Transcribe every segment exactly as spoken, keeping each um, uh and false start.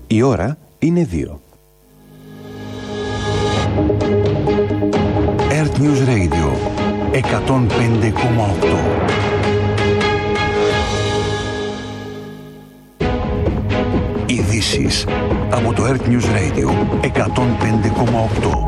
Η ώρα είναι δύο. Earth News Radio εκατόν πέντε κόμμα οκτώ. Ειδήσεις από το Earth News Radio εκατόν πέντε κόμμα οκτώ.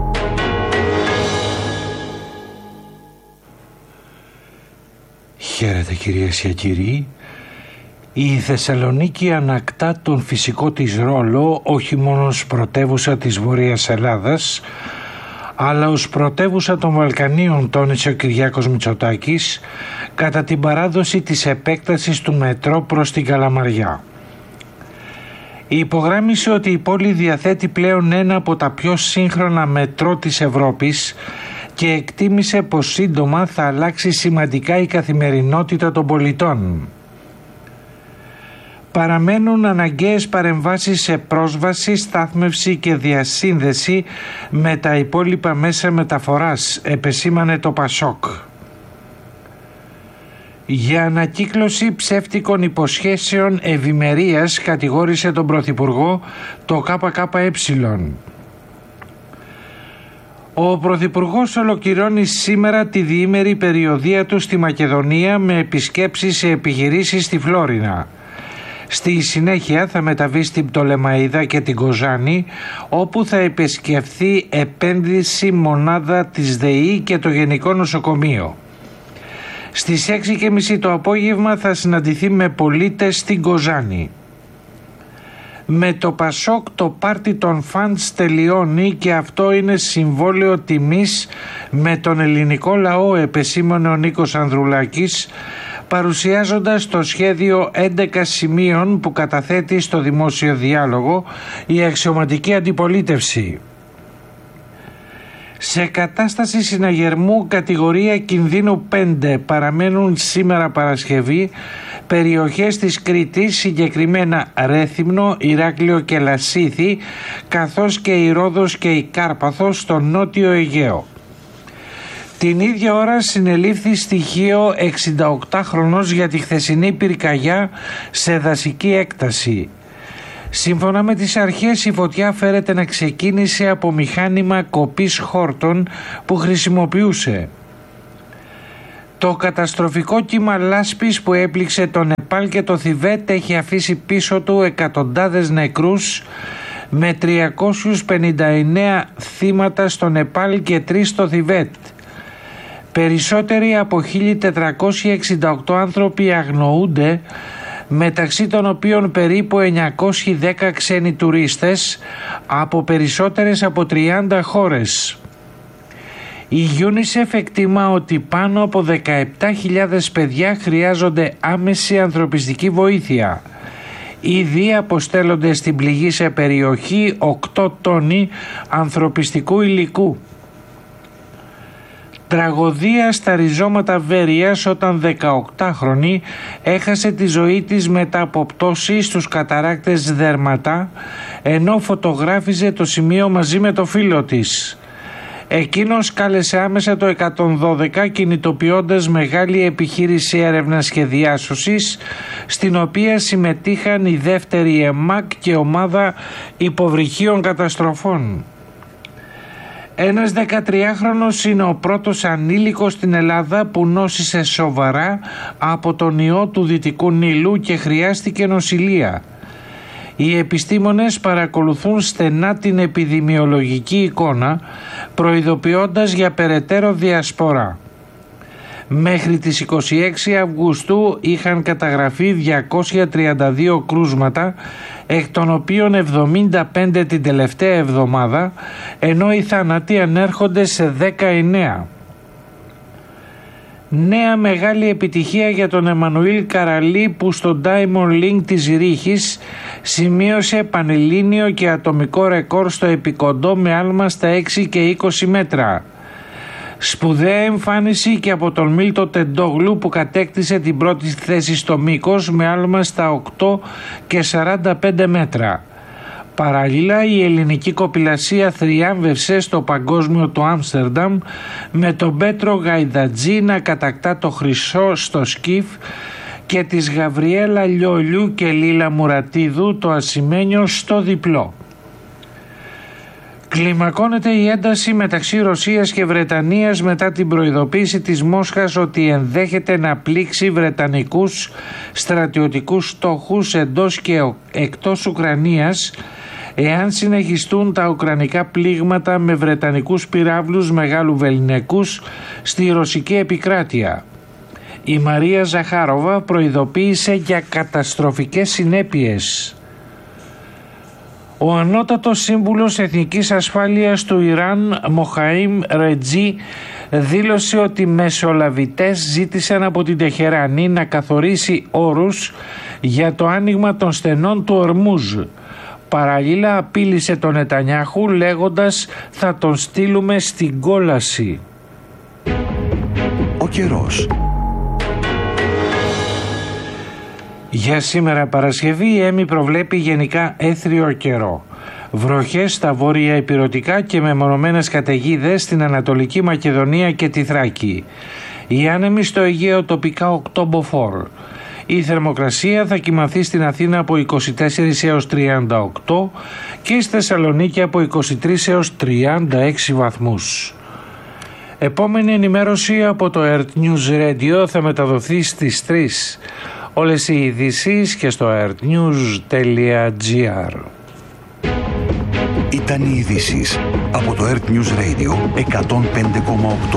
Χαίρετε κυρίες και κύριοι. Η Θεσσαλονίκη ανακτά τον φυσικό της ρόλο όχι μόνο ως πρωτεύουσα της Βόρειας Ελλάδας, αλλά ως πρωτεύουσα των Βαλκανίων, τόνισε ο Κυριάκος Μητσοτάκης κατά την παράδοση της επέκτασης του μετρό προς την Καλαμαριά. Υπογράμμισε ότι η πόλη διαθέτει πλέον ένα από τα πιο σύγχρονα μετρό της Ευρώπης και εκτίμησε πως σύντομα θα αλλάξει σημαντικά η καθημερινότητα των πολιτών. Παραμένουν αναγκαίες παρεμβάσεις σε πρόσβαση, στάθμευση και διασύνδεση με τα υπόλοιπα μέσα μεταφοράς, επεσήμανε το Πασόκ. Για ανακύκλωση ψεύτικων υποσχέσεων ευημερίας κατηγόρησε τον Πρωθυπουργό το ΚΚΕ. Ο Πρωθυπουργός ολοκληρώνει σήμερα τη διήμερη περιοδεία του στη Μακεδονία με επισκέψεις σε επιχειρήσεις στη Φλόρινα. Στη συνέχεια θα μεταβεί στην Πτολεμαΐδα και την Κοζάνη, όπου θα επισκεφθεί επένδυση μονάδα της ΔΕΗ και το Γενικό Νοσοκομείο. Στις έξι και μισή το απόγευμα θα συναντηθεί με πολίτες στην Κοζάνη. Με το Πασόκ το πάρτι των φαντς τελειώνει και αυτό είναι συμβόλαιο τιμής με τον ελληνικό λαό, επεσήμανε ο Νίκος Ανδρουλάκης, παρουσιάζοντας το σχέδιο έντεκα σημείων που καταθέτει στο δημόσιο διάλογο η αξιωματική αντιπολίτευση. Σε κατάσταση συναγερμού κατηγορία κινδύνου πέντε παραμένουν σήμερα Παρασκευή περιοχές της Κρήτης, συγκεκριμένα Ρέθυμνο, Ηράκλειο και Λασίθι, καθώς και η Ρόδος και η Κάρπαθος στο νότιο Αιγαίο. Την ίδια ώρα συνελήφθη στοιχείο εξηνταοκτάχρονος για τη χθεσινή πυρκαγιά σε δασική έκταση. Σύμφωνα με τις αρχές, η φωτιά φέρεται να ξεκίνησε από μηχάνημα κοπής χόρτων που χρησιμοποιούσε. Το καταστροφικό κύμα λάσπης που έπληξε το Νεπάλ και το Θιβέτ έχει αφήσει πίσω του εκατοντάδες νεκρούς, με τριακόσιους πενήντα εννέα θύματα στο Νεπάλ και τρεις στο Θιβέτ. Περισσότεροι από χίλια τετρακόσιοι εξήντα οκτώ άνθρωποι αγνοούνται, μεταξύ των οποίων περίπου εννιακόσιοι δέκα ξένοι τουρίστες από περισσότερες από τριάντα χώρες. Η UNICEF εκτιμά ότι πάνω από δεκαεπτά χιλιάδες παιδιά χρειάζονται άμεση ανθρωπιστική βοήθεια. Ήδη αποστέλλονται στην πληγή σε περιοχή οκτώ τόνοι ανθρωπιστικού υλικού. Τραγωδία στα ριζώματα Βέρειας όταν δεκαοκτάχρονη έχασε τη ζωή της μετά από πτώση στους καταράκτες Δέρματα, ενώ φωτογράφιζε το σημείο μαζί με το φίλο της. Εκείνος κάλεσε άμεσα το εκατόν δώδεκα, κινητοποιώντας μεγάλη επιχείρηση έρευνας και διάσωσης, στην οποία συμμετείχαν η δεύτερη ΕΜΑΚ και ομάδα υποβρυχίων καταστροφών. Ένας δεκατριάχρονος είναι ο πρώτος ανήλικος στην Ελλάδα που νόσησε σοβαρά από τον ιό του Δυτικού Νείλου και χρειάστηκε νοσηλεία. Οι επιστήμονες παρακολουθούν στενά την επιδημιολογική εικόνα, προειδοποιώντας για περαιτέρω διασπορά. Μέχρι τις είκοσι έξι Αυγούστου είχαν καταγραφεί διακόσια τριάντα δύο κρούσματα, εκ των οποίων εβδομήντα πέντε την τελευταία εβδομάδα, ενώ οι θάνατοι ανέρχονται σε δεκαεννέα. Νέα μεγάλη επιτυχία για τον Εμμανουήλ Καραλή, που στο Diamond League της Ρήχης σημείωσε πανελλήνιο και ατομικό ρεκόρ στο επικοντό με άλμα στα έξι και είκοσι μέτρα. Σπουδαία εμφάνιση και από τον Μίλτο Τεντόγλου, που κατέκτησε την πρώτη θέση στο μήκος με άλμα στα οκτώ και σαράντα πέντε μέτρα. Παράλληλα, η ελληνική κοπηλασία θριάμβευσε στο παγκόσμιο του Άμστερνταμ με τον Πέτρο Γαϊδατζή να κατακτά το χρυσό στο σκιφ και της Γαβριέλα Λιόλιου και Λίλα Μουρατίδου το ασημένιο στο διπλό. Κλιμακώνεται η ένταση μεταξύ Ρωσίας και Βρετανίας μετά την προειδοποίηση της Μόσχας ότι ενδέχεται να πλήξει βρετανικούς στρατιωτικούς στόχους εντός και εκτός Ουκρανίας εάν συνεχιστούν τα ουκρανικά πλήγματα με βρετανικούς πυράβλους μεγάλου βεληνικούς στη ρωσική επικράτεια. Η Μαρία Ζαχάροβα προειδοποίησε για καταστροφικές συνέπειες. Ο ανώτατος σύμβουλος Εθνικής Ασφάλειας του Ιράν, Μοχαήμ Ρετζή, δήλωσε ότι μεσολαβητές ζήτησαν από την Τεχεράνη να καθορίσει όρους για το άνοιγμα των στενών του Ορμούζ. Παραλλήλα απείλησε τον Νετανιάχου λέγοντας «θα τον στείλουμε στην κόλαση». Ο καιρός. Για σήμερα Παρασκευή η ΕΜΗ προβλέπει γενικά έθριο καιρό. Βροχές στα βόρεια ηπειρωτικά και μεμονωμένες καταιγίδες στην Ανατολική Μακεδονία και τη Θράκη. Οι άνεμοι στο Αιγαίο τοπικά οκτώ μποφόρ. Η θερμοκρασία θα κυμανθεί στην Αθήνα από είκοσι τέσσερα έως τριάντα οκτώ και στη Θεσσαλονίκη από είκοσι τρία έως τριάντα έξι βαθμούς. Επόμενη ενημέρωση από το Earth News Radio θα μεταδοθεί στις τρεις. Όλες οι ειδήσεις και στο earthnews τελεία gr. Ήταν οι ειδήσεις από το Earth News Radio εκατόν πέντε κόμμα οκτώ.